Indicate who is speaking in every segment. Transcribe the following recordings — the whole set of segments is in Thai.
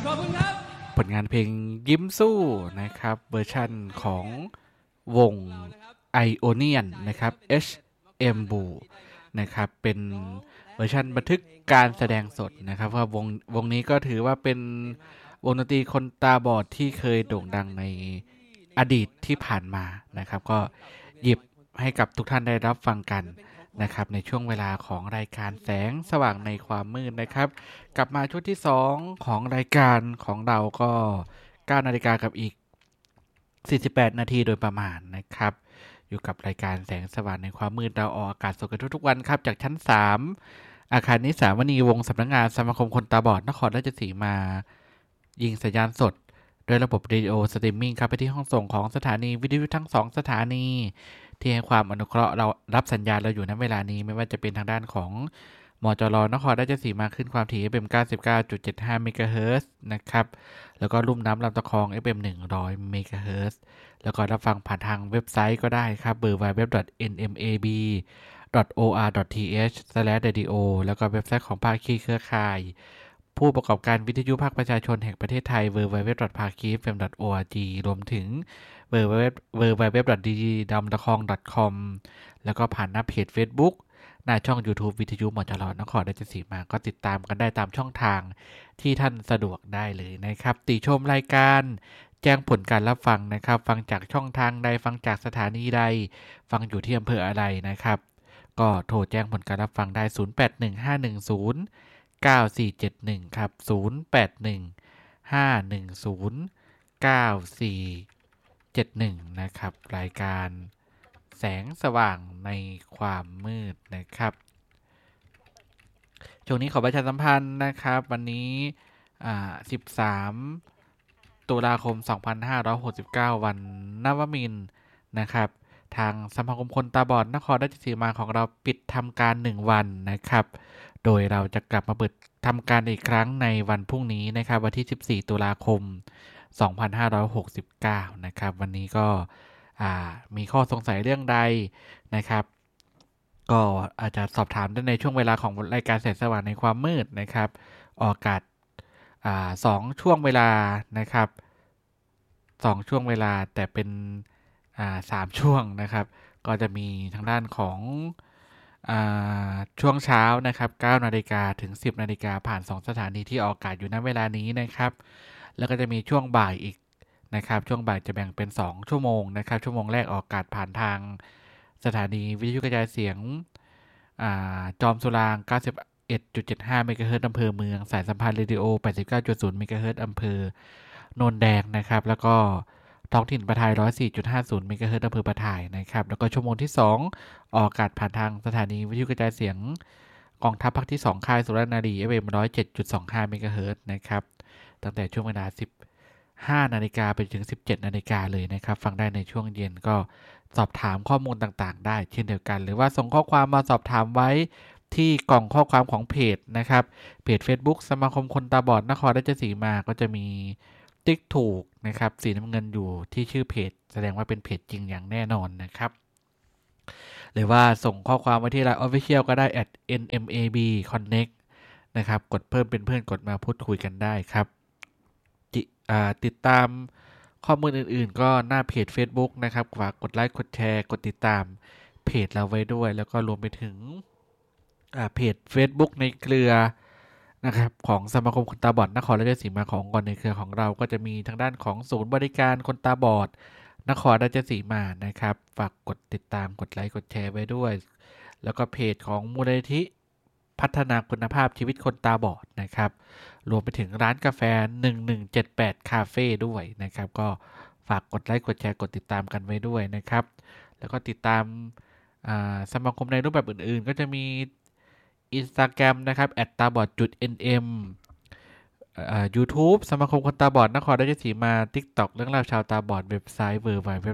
Speaker 1: ขอบคุณครับ
Speaker 2: ผลงานเพลงยิ้มสู้นะครับเวอร์ชั่นของวงไอโอเนียนนะครับ HM Blue นะครับเป็นเวอร์ชันบันทึกการแสดงสดนะครับว่าวงนี้ก็ถือว่าเป็นวงดนตรีคนตาบอดที่เคยโด่งดังในอดีตที่ผ่านมานะครับก็หยิบให้กับทุกท่านได้รับฟังกันนะครับในช่วงเวลาของรายการแสงสว่างในความมืดนะครับกลับมาช่วงที่2ของรายการของเราก็9 นาฬิกากับอีก48 นาทีโดยประมาณนะครับอยู่กับรายการแสงสว่างในความมืดเราออกอากาศสดกันทุกๆวันครับจากชั้น3อาคารนิสาวณีวงศ์สำนักงานสมาคมคนตาบอดนครราชสีมายิงสัญญาณสดโดยระบบวิดีโอสตรีมมิ่งครับไปที่ห้องส่งของสถานีวิทยุทั้ง2สถานีที่ให้ความอนุเคราะห์เรารับสัญญาณเราอยู่ณเวลานี้ไม่ว่าจะเป็นทางด้านของมจรนครราชสีมาขึ้นความถี่ FM 99.75 เมกะเฮิรตซ์นะครับแล้วก็ลุ่มน้ำลำตะคอง FM 100 เมกะเฮิรตซ์แล้วก็รับฟังผ่านทางเว็บไซต์ก็ได้ครับ www.nmab.or.th/radio แล้วก็เว็บไซต์ของภาคีเครือข่ายผู้ประกอบการวิทยุภาคประชาชนแห่งประเทศไทย www.pakifm.org รวมถึง www.ddamdakong.com แล้วก็ผ่านหน้าเพจ Facebook หน้าช่อง YouTube วิทยุมจรนครราชสีมาก็ติดตามกันได้ตามช่องทางที่ท่านสะดวกได้เลยนะครับติชมรายการแจ้งผลการรับฟังนะครับฟังจากช่องทางใดฟังจากสถานีใดฟังอยู่ที่อำเภออะไรนะครับก็โทรแจ้งผลการรับฟังได้0815109471ครับ0815109471นะครับรายการแสงสว่างในความมืดนะครับช่วงนี้ขอประชาสัมพันธ์นะครับวันนี้13 ตุลาคม 2569 วันนวมินทร์นะครับทางสมาคมคนตาบอดนครราชสีมาของเราปิดทำการ1วันนะครับโดยเราจะกลับมาเปิดทำการอีกครั้งในวันพรุ่งนี้นะครับวันที่14 ตุลาคม 2569นะครับวันนี้ก็มีข้อสงสัยเรื่องใดนะครับก็อาจจะสอบถามได้ในช่วงเวลาของรายการแสงสว่างในความมืดนะครับออกอากาศ2 ช่วงเวลานะครับ2 ช่วงเวลาแต่เป็น3 ช่วงนะครับก็จะมีทางด้านของช่วงเช้านะครับ 9 นาฬิกาถึง 10 นาฬิกาผ่าน2 สถานีที่ออกอากาศอยู่ณเวลานี้นะครับแล้วก็จะมีช่วงบ่ายอีกนะครับช่วงบ่ายจะแบ่งเป็น2 ชั่วโมงนะครับชั่วโมงแรกออกอากาศผ่านทางสถานีวิทยุกระจายเสียงจอมสุราง 91.75 เมกะเฮิรตซ์อำเภอเมืองสายสัมพันธ์เรดิโอ 89.0 เมกะเฮิรตซ์อำเภอโนนแดงนะครับแล้วก็ท้องถิ่นประทาย 104.50 เมกะเฮิรตซ์อำเภอประทายนะครับแล้วก็ชั่วโมงที่2ออกอากาศผ่านทางสถานีวิทยุกระจายเสียงกองทัพภาคที่2ค่ายสุรนารี FM 107.25 เมกะเฮิรตซ์นะครับตั้งแต่ช่วงเวลา15 นาฬิกาไปถึง17 นาฬิกาเลยนะครับฟังได้ในช่วงเย็นก็สอบถามข้อมูลต่างๆได้เช่นเดียวกันหรือว่าส่งข้อความมาสอบถามไว้ที่กล่องข้อความของเพจนะครับเพจ Facebook สมาคมคนตาบอดนครราชสีมาก็จะมีติ๊กถูกนะครับสีน้ำเงินอยู่ที่ชื่อเพจแสดงว่าเป็นเพจจริงอย่างแน่นอนนะครับหรือว่าส่งข้อความมาที่ LINE Official ก็ได้ @nmabconnect นะครับกดเพิ่มเป็นเพื่อนกดมาพูดคุยกันได้ครับติดตามข้อมูลอื่นๆก็หน้าเพจ Facebook นะครับฝากกดไลค์กดแชร์กดติดตามเพจเราไว้ด้วยแล้วก็รวมไปถึงเพจ Facebook ในเครือนะครับของสมาคมคนตาบอดนครราชสีมาขององค์กรในเครือของเราก็จะมีทางด้านของศูนย์บริการคนตาบอดนครราชสีมานะครับฝากกดติดตามกดไลค์กดแชร์ไว้ด้วยแล้วก็เพจของมูลนิธิพัฒนาคุณภาพชีวิตคนตาบอดนะครับรวมไปถึงร้านกาแฟ1178คาเฟ่ด้วยนะครับก็ฝากกดไลค์กดแชร์กดติดตามกันไว้ด้วยนะครับแล้วก็ติดตามสมาคมในรูปแบบอื่นๆก็จะมี Instagram นะครับ@tabot.nm YouTube สมาคมคนตาบอดนครราชสีมา TikTok เรื่องราวชาวตาบอดเว็บไซต์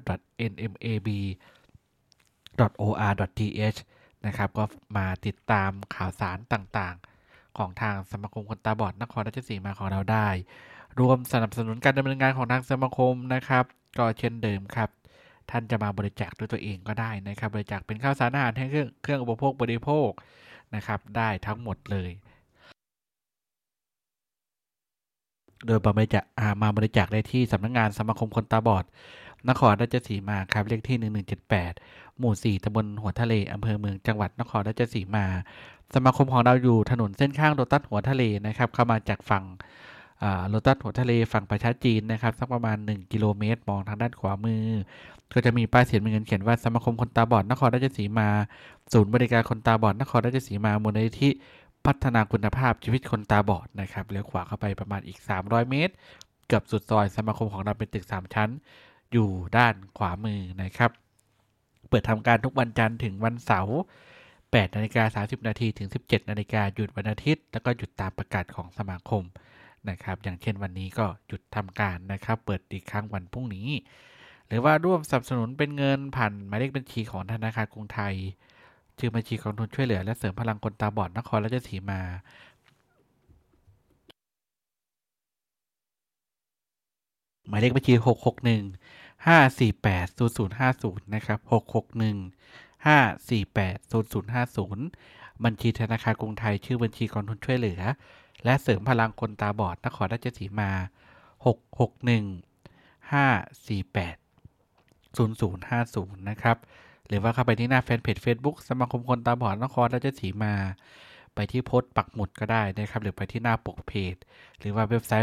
Speaker 2: www.nmab.or.th นะครับก็มาติดตามข่าวสารต่างๆของทางสมาคมคนตาบอดนครราชสีมาของเราได้รวมสนับสนุนการดำเนินงานของทางสมาคมนะครับก็เช่นเดิมครับท่านจะมาบริจาคด้วยตัวเองก็ได้นะครับบริจาคเป็นข้าวสารอาหารให้เครื่องอุปโภคบริโภคนะครับได้ทั้งหมดเลยโดยบริจาคมาบริจาคได้ที่สำนักงานสมาคมคนตาบอดนครราชสีมาครับเลขที่1178หมู่4ตำบลหัวทะเลอำเภอเมืองจังหวัดนครราชสีมาสมาคมของเราอยู่ถนนเส้นข้างโลตัสหัวทะเลนะครับเข้ามาจากฝั่งโลตัสหัวทะเลฝั่งประชาจีนนะครับสักประมาณ1 กิโลเมตรมองทางด้านขวามือก็จะมีป้ายเขียนเป็นเงินเขียนว่าสมาคมคนตาบอดนครราชสีมาศูนย์บริการคนตาบอดนครราชสีมามูลนิธิพัฒนาคุณภาพชีวิตคนตาบอดนะครับเลี้ยวขวาเข้าไปประมาณอีก300 เมตรเกือบสุดซอยสมาคมของเราเป็นตึก3 ชั้นอยู่ด้านขวามือนะครับเปิดทำการทุกวันจันทร์ถึงวันเสาร์8:30 นาทีถึง 17 นาฬิกาหยุดวันอาทิตย์แล้วก็หยุดตามประกาศของสมาคมนะครับอย่างเช่นวันนี้ก็หยุดทำการนะครับเปิดอีกครั้งวันพรุ่งนี้หรือว่าร่วมสนับสนุนเป็นเงินผ่านหมายเลขบัญชีของธนาคารกรุงไทยชื่อบัญชีกองทุนช่วยเหลือและเสริมพลังคนตาบอดนครราชสีมาหมายเลขบัญชี661-548-0050นะครับ661-548-0050บัญชีธนาคารกรุงไทยชื่อบัญชีกองทุนช่วยเหลือและเสริมพลังคนตาบอดนครราชสีมา661-548-0050นะครับหรือว่าเข้าไปที่หน้าแฟนเพจ Facebook สมาคมคนตาบอดนครราชสีมาไปที่โพสต์ปักหมุดก็ได้นะครับหรือไปที่หน้าปกเพจหรือว่าเว็บไซต์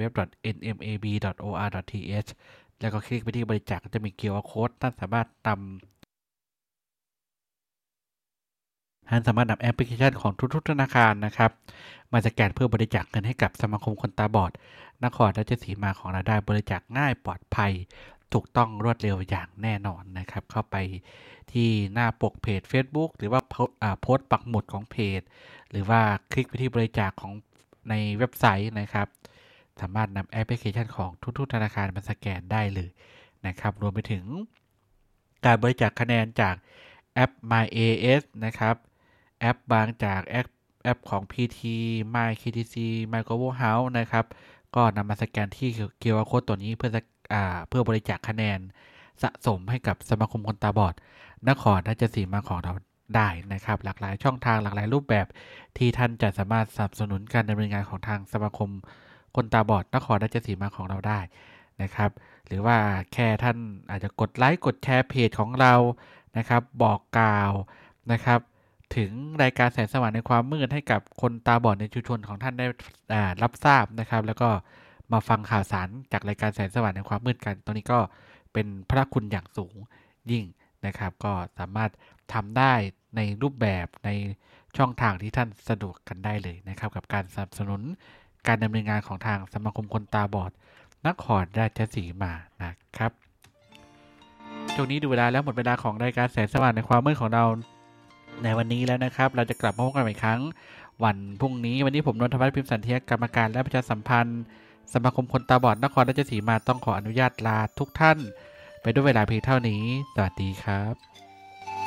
Speaker 2: www.nmab.or.th แล้วก็คลิกไปที่บริจาคจะมี QR Code ท่านสามารถนำแอปพลิเคชันของทุกๆธนาคารนะครับมาสแกนเพื่อบริจาคเงินให้กับสมาคมคนตาบอดนครราชสีมาของเราได้บริจาคง่ายปลอดภัยถูกต้องรวดเร็วอย่างแน่นอนนะครับเข้าไปที่หน้าปกเพจ Facebook หรือว่าโพสต์ปักหมุดของเพจหรือว่าคลิกไปที่บริจาคของในเว็บไซต์นะครับสามารถนำแอปพลิเคชันของทุกๆธนาคารมาสแกนได้เลยนะครับรวมไปถึงการบริจาคคะแนนจากแอป MyAS นะครับแอปบางจากแอปของ PT My KTC My Global House นะครับก็นำมาสแกนที่ QR Code ตัวนี้เพื่อบริจาคคะแนนสะสมให้กับสมาคมคนตาบอดนครราชสีมาของเราได้นะครับหลากหลายช่องทางหลากหลายรูปแบบที่ท่านจะสามารถสนับสนุนการดำเนินงานของทางสมาคมคนตาบอดนครราชสีมาของเราได้นะครับหรือว่าแค่ท่านอาจจะกดไลค์กดแชร์เพจของเรานะครับบอกกล่าวนะครับถึงรายการแสงสว่างในความมืดให้กับคนตาบอดในชุมชนของท่านได้รับทราบนะครับแล้วก็มาฟังข่าวสารจากรายการแสงสว่างในความมืดกันตรงนี้ก็เป็นพระคุณอย่างสูงยิ่งนะครับก็สามารถทำได้ในรูปแบบในช่องทางที่ท่านสะดวกกันได้เลยนะครับกับการสนับสนุนการดำเนินงานของทางสมาคมคนตาบอดนครราชสีมานะครับช่วงนี้ดูเวลาแล้วหมดเวลาของรายการแสงสว่างในความมืดของเราในวันนี้แล้วนะครับเราจะกลับมาพบกันอีกครั้งวันพรุ่งนี้วันนี้ผมนนทวัฒน์พิมพ์สันเทียกรรมการและประชาสัมพันธ์สมาคมคนตาบอดนครราชสีมาต้องขออนุญาตลาทุกท่านไปด้วยเวลาเพียงเท่านี้สวัสดีครับ